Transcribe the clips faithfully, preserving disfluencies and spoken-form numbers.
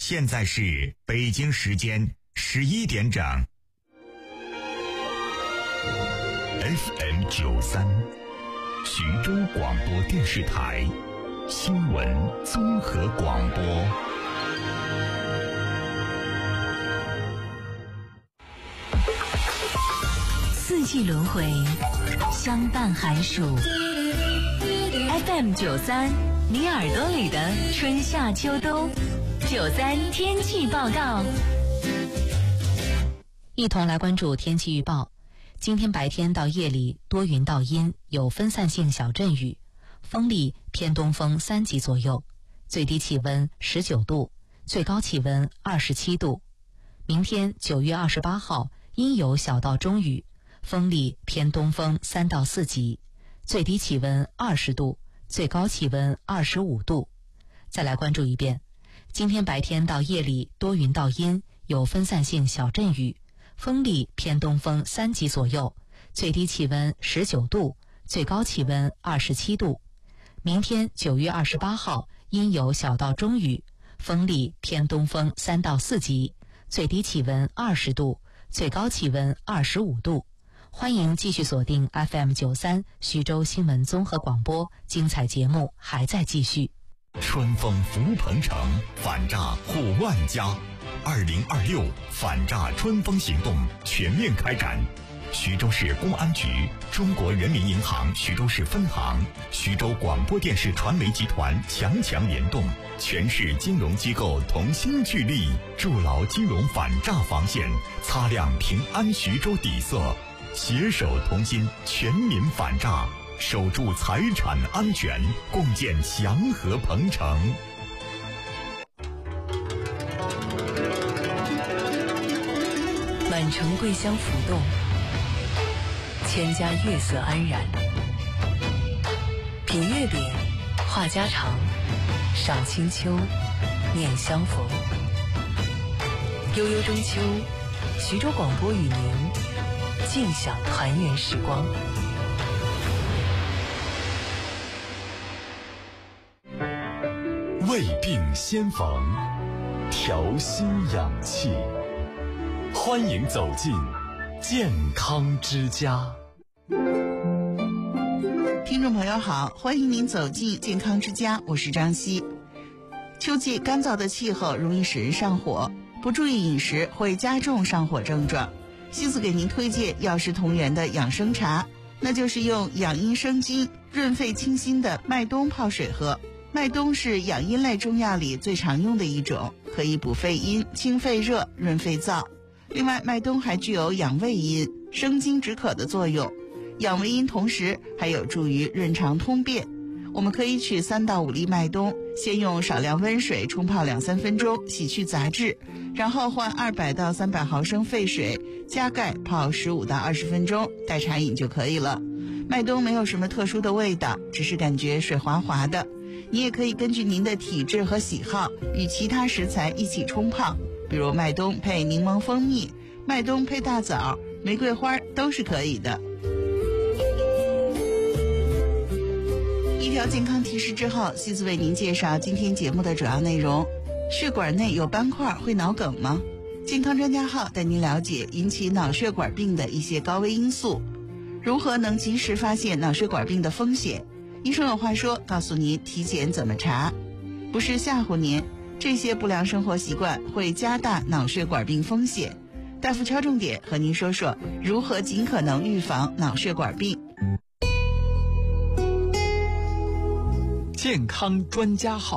现在是北京时间十一点整。F M 九三，徐州广播电视台新闻综合广播。 四季轮回，相伴寒暑。F M 九三，你耳朵里的春夏秋冬。九三天气报告，一同来关注天气预报。今天白天到夜里多云到阴，有分散性小阵雨，风力偏东风三级左右，最低气温十九度，最高气温二十七度。明天九月二十八号阴有小到中雨，风力偏东风三到四级，最低气温二十度，最高气温二十五度。再来关注一遍，今天白天到夜里多云到阴，有分散性小阵雨，风力偏东风三级左右，最低气温十九度，最高气温二十七度。明天九月二十八号阴有小到中雨，风力偏东风三到四级，最低气温二十度，最高气温二十五度。欢迎继续锁定 F M 九三 徐州新闻综合广播，精彩节目还在继续。 春风福鹏城，反诈护万家。二零二六反诈春风行动全面开展。徐州市公安局、中国人民银行徐州市分行、徐州广播电视传媒集团强强联动，全市金融机构同心聚力，筑牢金融反诈防线，擦亮平安徐州底色，携手同心，全民反诈，守住财产安全，共建祥和鹏城。 满城桂香浮动，千家月色安然。品月饼，话家常，赏清秋，念相逢。悠悠中秋，徐州广播与您尽享团圆时光。 胃病先防，调心养气。欢迎走进健康之家。 听众朋友好，欢迎您走进健康之家，我是张希。秋季干燥的气候容易使人上火，不注意饮食会加重上火症状。希子给您推荐药食同源的养生茶，那就是用养阴生津、润肺清心的麦冬泡水喝。麦冬是养阴类中药里最常用的一种，可以补肺阴、清肺热、润肺燥。另外，麦冬还具有养胃阴、生津止渴的作用，养胃阴同时还有助于润肠通便。我们可以取三到五粒麦冬，先用少量温水冲泡两三分钟，洗去杂质，然后换二百到三百毫升沸水，加盖泡十五到二十分钟，代茶饮就可以了。麦冬没有什么特殊的味道，只是感觉水滑滑的。你也可以根据您的体质和喜好，与其他食材一起冲泡，比如麦冬配柠檬蜂蜜、麦冬配大枣、玫瑰花都是可以的。一条健康提示之后，希子为您介绍今天节目的主要内容。血管内有斑块会脑梗吗？健康专家号带您了解引起脑血管病的一些高危因素，如何能及时发现脑血管病的风险。医生有话说，告诉您体检怎么查，不是吓唬您，这些不良生活习惯会加大脑血管病风险。大夫敲重点和您说说如何尽可能预防脑血管病。 健康专家号。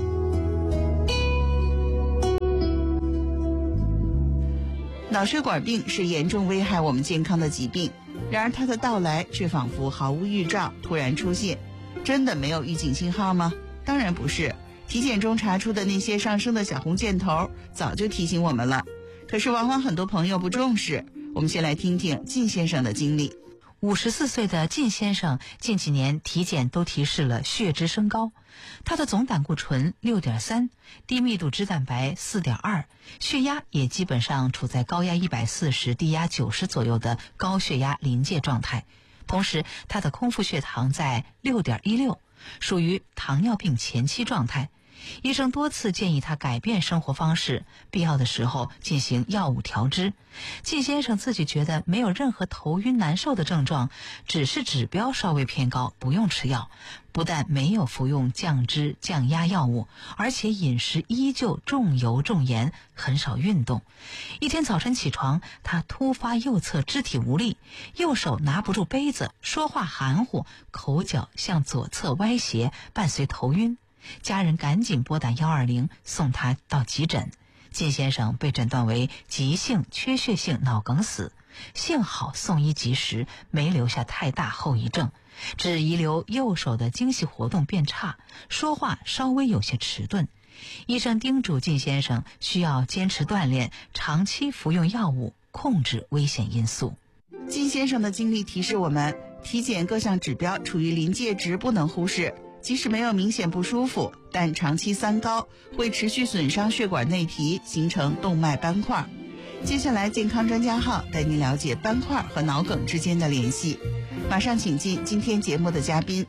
脑血管病是严重危害我们健康的疾病，然而它的到来却仿佛毫无预兆，突然出现。真的没有预警信号吗？当然不是，体检中查出的那些上升的小红箭头早就提醒我们了，可是往往很多朋友不重视。我们先来听听靳先生的经历。 五十四岁的靳先生近几年体检都提示了血脂升高，他的总胆固醇 六点三， 低密度脂蛋白 四点二， 血压也基本上处在高压一百四十、低压九十左右的高血压临界状态。同时他的空腹血糖在 六点一六， 属于糖尿病前期状态， 医生多次建议他改变生活方式，必要的时候进行药物调支。靳先生自己觉得没有任何头晕难受的症状，只是指标稍微偏高，不用吃药。不但没有服用降脂降压药物，而且饮食依旧重油重盐，很少运动。一天早晨起床，他突发右侧肢体无力，右手拿不住杯子，说话含糊，口角向左侧歪斜，伴随头晕。家人赶紧拨打一二零送他到急诊。靳先生被诊断为急性缺血性脑梗死，幸好送医及时，没留下太大后遗症，只遗留右手的精细活动变差，说话稍微有些迟钝。医生叮嘱靳先生需要坚持锻炼，长期服用药物，控制危险因素。 靳先生的经历提示我们，体检各项指标处于临界值，不能忽视。即使没有明显不舒服，但长期三高会持续损伤血管内皮，形成动脉斑块。接下来健康专家号带您了解斑块和脑梗之间的联系。马上请进今天节目的嘉宾。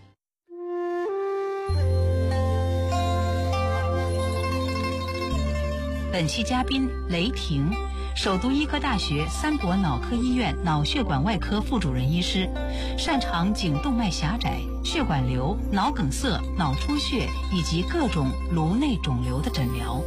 本期嘉宾雷霆，首都医科大学三国脑科医院脑血管外科副主任医师，擅长颈动脉狭窄、血管瘤、脑梗塞、脑出血以及各种颅内肿瘤的诊疗。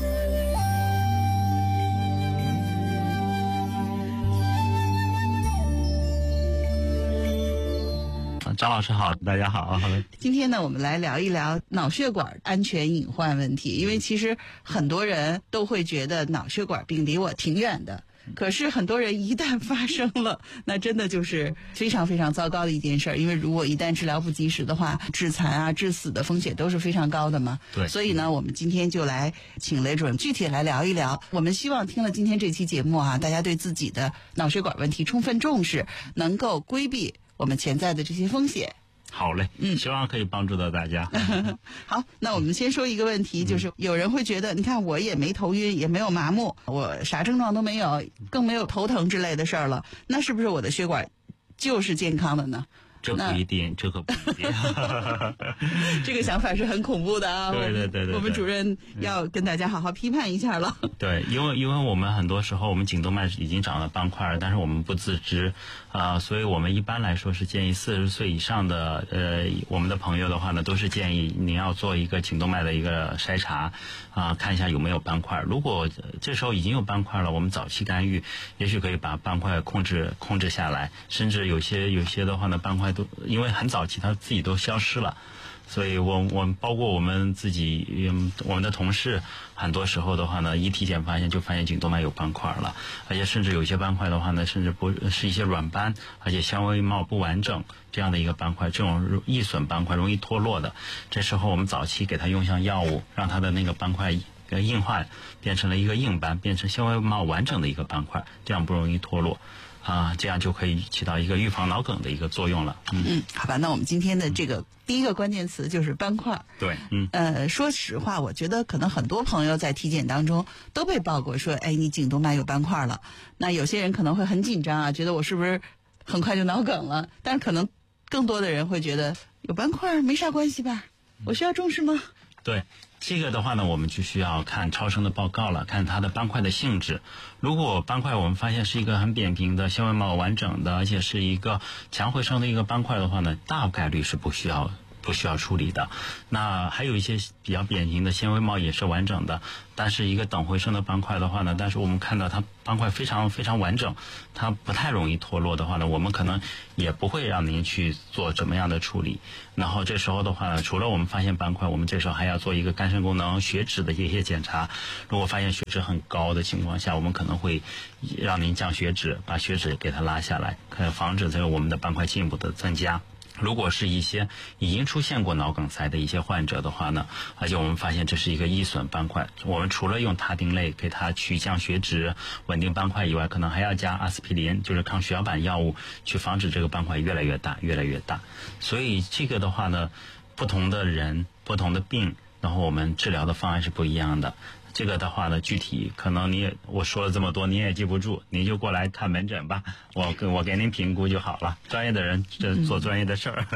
张老师好，大家好。 今天呢，我们来聊一聊脑血管安全隐患问题。因为其实很多人都会觉得脑血管病离我挺远的，可是很多人一旦发生了，那真的就是非常非常糟糕的一件事儿。因为如果一旦治疗不及时的话，致残啊、致死的风险都是非常高的嘛。 对。 所以呢，我们今天就来请雷主任具体来聊一聊。我们希望听了今天这期节目啊，大家对自己的脑血管问题充分重视，能够规避我们潜在的这些风险。 好嘞， 嗯， 希望可以帮助到大家。 好，那我们先说一个问题，就是有人会觉得，你看我也没头晕，也没有麻木，我啥症状都没有，更没有头疼之类的事儿了，那是不是我的血管就是健康的呢？ 这不一定，这可不一定。 这个想法是很恐怖的啊！ 对对对 对, 对， 我们主任要跟大家好好批判一下了。 对，因为因为我们很多时候我们颈动脉已经长了斑块了，但是我们不自知啊、呃，所以我们一般来说是建议四十岁以上的呃我们的朋友的话呢，都是建议您要做一个颈动脉的一个筛查啊、呃，看一下有没有斑块。如果这时候已经有斑块了，我们早期干预，也许可以把斑块控制控制下来，甚至有些有些的话呢，斑块都因为很早期它自己都消失了，所以我我们包括我们自己，嗯，我们的同事，很多时候的话呢，一体检发现就发现颈动脉有斑块了，而且甚至有些斑块的话呢，甚至不是一些软斑，而且纤维帽不完整这样的一个斑块，这种易损斑块容易脱落的，这时候我们早期给它用上药物，让它的那个斑块硬化变成了一个硬斑，变成纤维帽完整的一个斑块，这样不容易脱落。啊，这样就可以起到一个预防脑梗的一个作用了。嗯嗯，好吧，那我们今天的这个第一个关键词就是斑块。 对，嗯， 呃，说实话，我觉得可能很多朋友在体检当中都被报过，说，哎，你颈动脉有斑块了。那有些人可能会很紧张啊，觉得我是不是很快就脑梗了？但是可能更多的人会觉得有斑块没啥关系吧？我需要重视吗？ 对。这个的话呢，我们就需要看超声的报告了，看它的斑块的性质。如果斑块我们发现是一个很扁平的纤维帽完整的，而且是一个强回声的一个斑块的话呢，大概率是不需要不需要处理的。那还有一些比较扁平的纤维帽也是完整的，但是一个等回声的斑块的话呢，但是我们看到它斑块非常非常完整，它不太容易脱落的话呢，我们可能也不会让您去做怎么样的处理。然后这时候的话呢，除了我们发现斑块，我们这时候还要做一个肝肾功能血脂的一些检查。如果发现血脂很高的情况下，我们可能会让您降血脂，把血脂给它拉下来，可以防止这个我们的斑块进一步的增加。如果是一些已经出现过脑梗塞的一些患者的话呢，而且我们发现这是一个易损斑块，我们除了用他汀类给它去降血脂、稳定斑块以外，可能还要加阿司匹林，就是抗血小板药物，去防止这个斑块越来越大、越来越大。所以这个的话呢，不同的人、不同的病，然后我们治疗的方案是不一样的。这个的话呢，具体可能你也我说了这么多，你也记不住，你就过来看门诊吧，我我给您评估就好了。专业的人这做专业的事儿。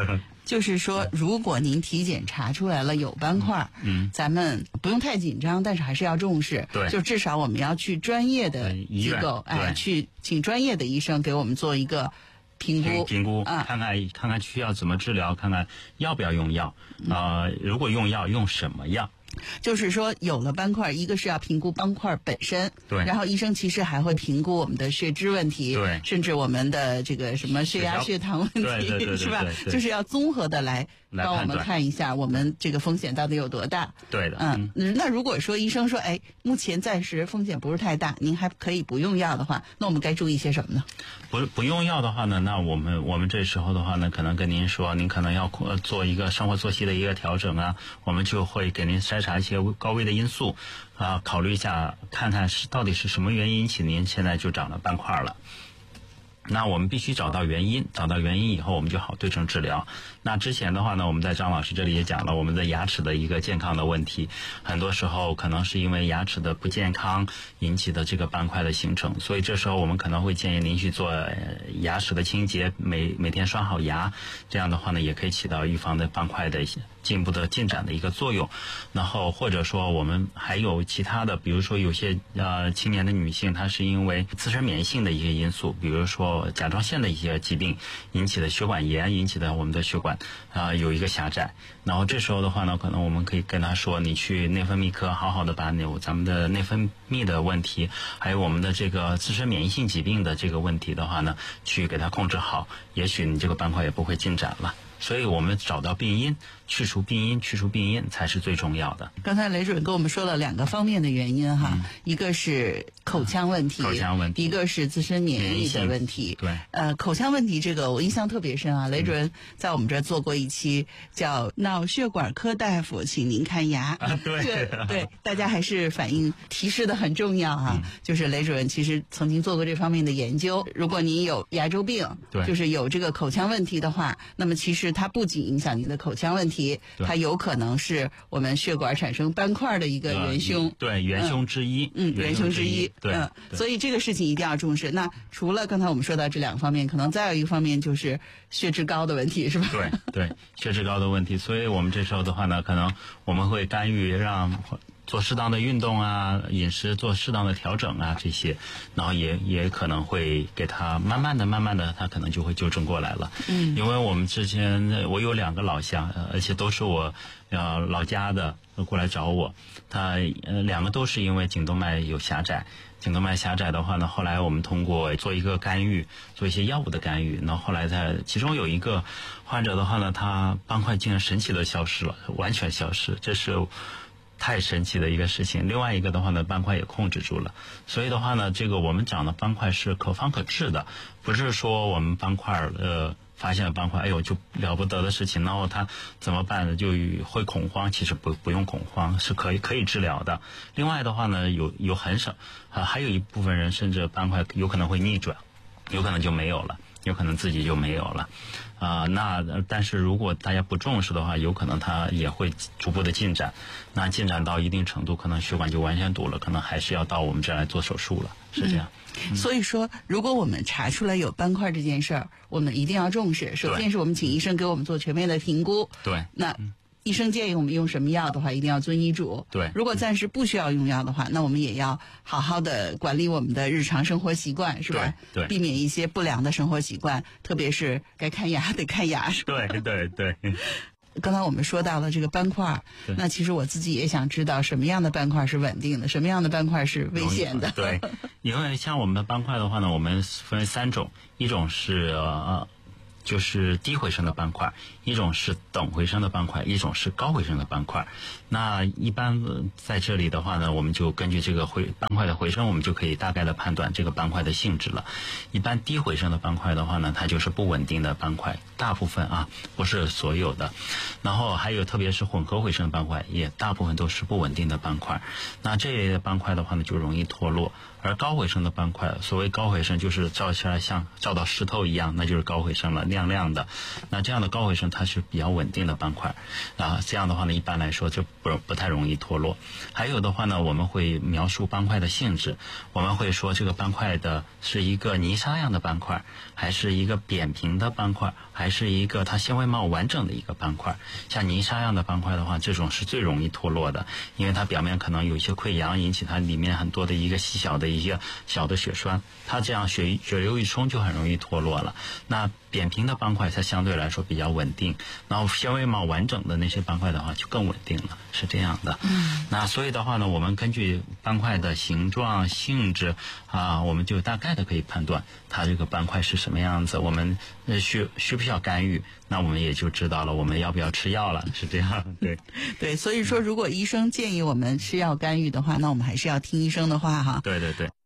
就是说，如果您体检查出来了有斑块， 嗯， 咱们不用太紧张，但是还是要重视。 对， 就至少我们要去专业的机构，哎，去请专业的医生给我们做一个评估， 评估， 啊， 看看看看需要怎么治疗，看看要不要用药，呃，如果用药用什么药。 就是说，有了斑块，一个是要评估斑块本身， 对， 然后医生其实还会评估我们的血脂问题， 对， 甚至我们的这个什么血压、血糖问题， 对对对对是吧？就是要综合的来帮我们看一下我们这个风险到底有多大。 对的， 嗯，那如果说医生说，哎，目前暂时风险不是太大，您还可以不用药的话，那我们该注意些什么呢？ 不不用药的话呢，那我们我们这时候的话呢，可能跟您说，您可能要做一个生活作息的一个调整啊，我们就会给您筛查一些高危的因素啊，考虑一下，看看是到底是什么原因引起您现在就长了斑块了。那我们必须找到原因，找到原因以后，我们就好对症治疗。那之前的话呢，我们在张老师这里也讲了我们的牙齿的一个健康的问题，很多时候可能是因为牙齿的不健康引起的这个斑块的形成，所以这时候我们可能会建议您去做牙齿的清洁，每每天刷好牙，这样的话呢，也可以起到预防的斑块的进一步的进展的一个作用。然后或者说我们还有其他的，比如说有些呃青年的女性，她是因为自身免疫性的一些因素，比如说甲状腺的一些疾病引起的血管炎引起的我们的血管啊、呃、有一个狭窄，然后这时候的话呢，可能我们可以跟她说，你去内分泌科好好的把那咱们的内分泌的问题，还有我们的这个自身免疫性疾病的这个问题的话呢，去给它控制好，也许你这个斑块也不会进展了。所以我们找到病因，去除病因，去除病因才是最重要的。 刚才雷主任跟我们说了两个方面的原因哈，嗯、一个是口腔问题， 口腔问题， 一个是自身免疫的问题。 对， 呃，口腔问题这个我印象特别深啊，雷主任在我们这儿做过一期叫脑血管科大夫，请您看牙。 啊、对对对，大家还是反映提示的很重要啊。嗯、就是雷主任其实曾经做过这方面的研究，如果您有牙周病， 对， 就是有这个口腔问题的话，那么其实它不仅影响您的口腔问题，它有可能是我们血管产生斑块的一个元凶， 呃、对元凶之一， 嗯，元凶之一， 对， 嗯，所以这个事情一定要重视。那除了刚才我们说到这两个方面，可能再有一个方面就是血脂高的问题，是吧？ 对对，血脂高的问题，所以我们这时候的话呢，可能我们会干预让做适当的运动啊，饮食做适当的调整啊，这些，然后也也可能会给他慢慢的、慢慢的，他可能就会纠正过来了。 嗯， 因为我们之前我有两个老乡，而且都是我呃老家的过来找我，他呃两个都是因为颈动脉有狭窄。颈动脉狭窄的话呢，后来我们通过做一个干预，做一些药物的干预，然后后来在其中有一个患者的话呢，他斑块竟然神奇的消失了，完全消失，这是太神奇的一个事情。另外一个的话呢，斑块也控制住了。所以的话呢，这个我们讲的斑块是可防可治的，不是说我们斑块呃发现了斑块，哎呦就了不得的事情，然后他怎么办呢？就会恐慌。其实不不用恐慌，是可以可以治疗的。另外的话呢，有有很少啊，还有一部分人甚至斑块有可能会逆转，有可能就没有了。有可能自己就没有了，啊、呃，那但是如果大家不重视的话，有可能它也会逐步的进展，那进展到一定程度，可能血管就完全堵了，可能还是要到我们这儿来做手术了，是这样。 嗯、所以说，如果我们查出来有斑块这件事儿，我们一定要重视。首先是我们请医生给我们做全面的评估。 对， 那。嗯医生建议我们用什么药的话，一定要遵医嘱。 对， 如果暂时不需要用药的话，那我们也要好好的管理我们的日常生活习惯，是吧？ 对，对， 避免一些不良的生活习惯，特别是该看牙得看牙，是吧？ 对对对。 刚才我们说到了这个斑块，那其实我自己也想知道什么样的斑块是稳定的，什么样的斑块是危险的。 对，因为像我们的斑块的话呢，我们分为三种，一种是呃。就是低回声的斑块，一种是等回声的斑块，一种是高回声的斑块。那一般在这里的话呢，我们就根据这个回斑块的回声，我们就可以大概的判断这个斑块的性质了。一般低回声的斑块的话呢，它就是不稳定的斑块，大部分啊，不是所有的。然后还有特别是混合回声的斑块，也大部分都是不稳定的斑块。那这类的斑块的话呢，就容易脱落。而高回声的斑块，所谓高回声就是照起来像照到石头一样，那就是高回声了。那亮亮的。那这样的高回声它是比较稳定的斑块啊，这样的话呢，一般来说就不不太容易脱落。还有的话呢，我们会描述斑块的性质，我们会说这个斑块的是一个泥沙样的斑块，还是一个扁平的斑块，还是一个它纤维貌完整的一个斑块。像泥沙样的斑块的话，这种是最容易脱落的，因为它表面可能有一些溃疡，引起它里面很多的一个细小的一些小的血栓，它这样血血流一冲就很容易脱落了。那扁平的斑块它相对来说比较稳定，然后纤维貌完整的那些斑块的话就更稳定了，是这样的。嗯，那所以的话呢，我们根据斑块的形状、性质啊，我们就大概的可以判断它这个斑块是什么样子。我们呃需需不需要干预？那我们也就知道了，我们要不要吃药了？是这样，对对。所以说，如果医生建议我们吃药干预的话，那我们还是要听医生的话哈。 对对对。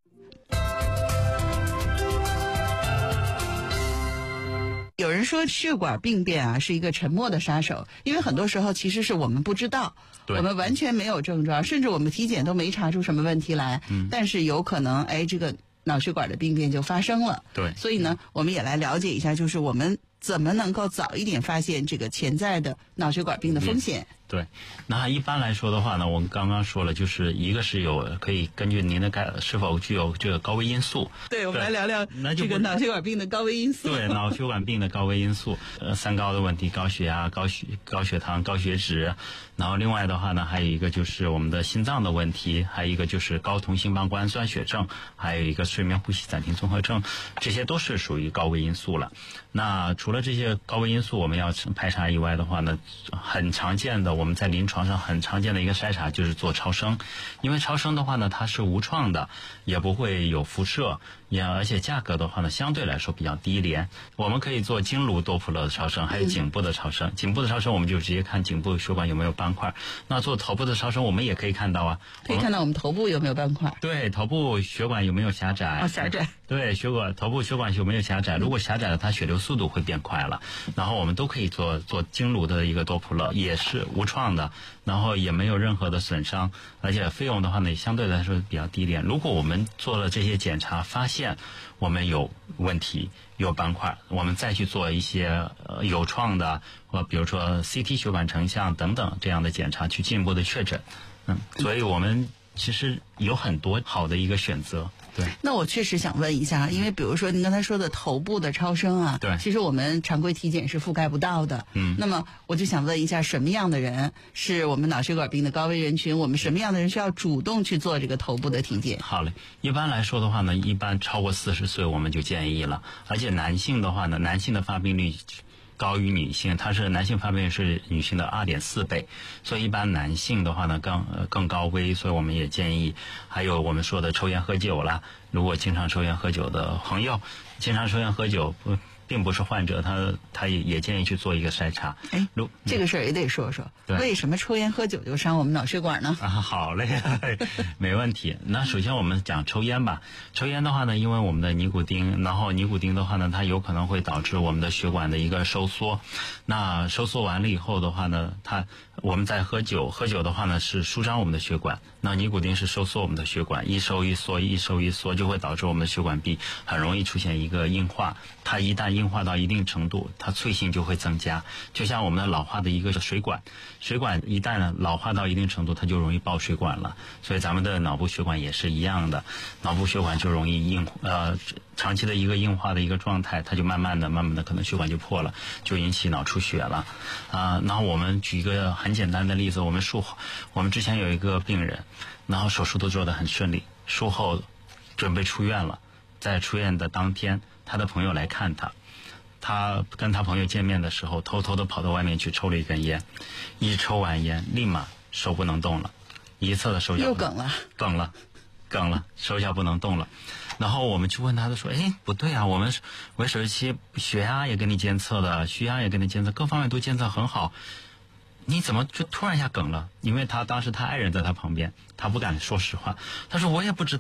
有人说血管病变啊是一个沉默的杀手，因为很多时候其实是我们不知道，我们完全没有症状，甚至我们体检都没查出什么问题来，嗯、但是有可能哎这个脑血管的病变就发生了。 对， 所以呢，我们也来了解一下，就是我们怎么能够早一点发现这个潜在的脑血管病的风险。 嗯对，那一般来说的话呢，我们刚刚说了，就是一个是有可以根据您的该是否具有这个高危因素。 对，我们来聊聊这个脑血管病的高危因素。 对，脑血管病的高危因素，呃，三高的问题，高血压、高血高血糖、高血脂，然后另外的话呢，还有一个就是我们的心脏的问题，还有一个就是高同心瓣胱氨酸血症，还有一个睡眠呼吸暂停综合症，这些都是属于高危因素了。那除了这些高危因素我们要排查以外的话呢，很常见的我们在临床上很常见的一个筛查就是做超声，因为超声的话呢它是无创的，也不会有辐射，也而且价格的话呢相对来说比较低廉。我们可以做经颅多普勒的超声，还有颈部的超声。嗯、颈部的超声我们就直接看颈部血管有没有斑块，那做头部的超声我们也可以看到啊， 可以看到我们头部有没有斑块。 对，头部血管有没有狭窄？ 哦，狭窄。 对，血管头部血管有没有狭窄？如果狭窄了，它血流速度会变快了。然后我们都可以做做经颅的一个多普勒，也是无创的，然后也没有任何的损伤，而且费用的话呢相对来说比较低廉。如果我们做了这些检查，发现我们有问题，有斑块，我们再去做一些呃有创的，或比如说 C T 血管成像等等这样的检查，去进一步的确诊。嗯，所以我们其实有很多好的一个选择。对， 那我确实想问一下，因为比如说您刚才说的头部的超声啊， 对， 其实我们常规体检是覆盖不到的。嗯，那么我就想问一下，什么样的人是我们脑血管病的高危人群？我们什么样的人需要主动去做这个头部的体检？ 好嘞，一般来说的话呢，一般超过四十岁我们就建议了，而且男性的话呢，男性的发病率高于女性，它是男性发病是女性的 二点四 倍，所以一般男性的话呢更呃更高危，所以我们也建议，还有我们说的抽烟喝酒啦，如果经常抽烟喝酒的朋友，经常抽烟喝酒不并不是患者，他他也也建议去做一个筛查。 哎，如这个事儿也得说说， 对， 为什么抽烟喝酒就伤我们脑血管呢？ 啊，好嘞，没问题。那首先我们讲抽烟吧。抽烟的话呢，因为我们的尼古丁，然后尼古丁的话呢，它有可能会导致我们的血管的一个收缩。那收缩完了以后的话呢，它我们在喝酒，喝酒的话呢是舒张我们的血管，那尼古丁是收缩我们的血管，一收一缩，一收一缩，就会导致我们的血管壁很容易出现一个硬化。它一旦硬化到一定程度，它脆性就会增加，就像我们的老化的一个水管，水管一旦老化到一定程度，它就容易爆水管了。所以咱们的脑部血管也是一样的，脑部血管就容易硬，呃，长期的一个硬化的一个状态，它就慢慢的、慢慢的可能血管就破了，就引起脑出血了。啊、呃，然后我们举一个很简单的例子，我们术后，我们之前有一个病人，然后手术都做得很顺利，术后准备出院了，在出院的当天，他的朋友来看他。他跟他朋友见面的时候，偷偷的跑到外面去抽了一根烟，一抽完烟，立马手不能动了，一侧的手脚又梗了， 梗了，梗了，手脚不能动了。然后我们去问他，他说：“哎，不对啊，我们维持期血压也给你监测的，血压也给你监测，各方面都监测很好，你怎么就突然一下梗了？”因为他当时他爱人在他旁边，他不敢说实话，他说：“我也不知道。”